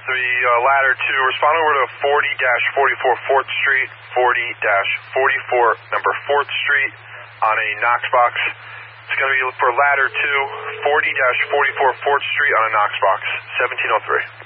ladder 2, respond over to 40-44 4th Street, 40-44 number 4th Street on a Knox box. It's going to be for ladder 2, 40-44 4th Street on a Knox box, 1703.